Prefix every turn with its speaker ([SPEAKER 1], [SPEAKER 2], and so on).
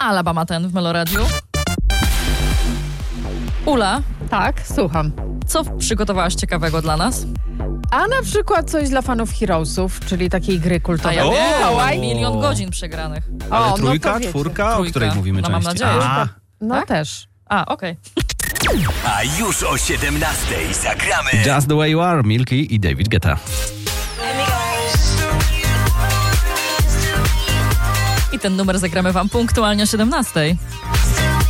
[SPEAKER 1] Alabama Ten w Meloradiu. Ula,
[SPEAKER 2] Tak, słucham.
[SPEAKER 1] co przygotowałaś ciekawego dla nas?
[SPEAKER 2] A na przykład coś dla fanów Heroesów, czyli takiej gry
[SPEAKER 1] A
[SPEAKER 2] kultowej.
[SPEAKER 1] ja
[SPEAKER 3] O!
[SPEAKER 1] wiem, 1 000 000 godzin przegranych.
[SPEAKER 3] Ale
[SPEAKER 2] no
[SPEAKER 3] trójka,
[SPEAKER 2] to wiecie.
[SPEAKER 3] czwórka, o
[SPEAKER 1] Trójka.
[SPEAKER 3] której mówimy
[SPEAKER 1] No, mam
[SPEAKER 3] częściej?
[SPEAKER 1] nadzieję.
[SPEAKER 3] A,
[SPEAKER 2] No
[SPEAKER 1] Tak?
[SPEAKER 2] też.
[SPEAKER 1] A, okej.
[SPEAKER 4] A już o 17:00 zagramy.
[SPEAKER 3] Just the way you are, Milky i David Guetta.
[SPEAKER 1] I ten numer zagramy wam punktualnie o 17:00.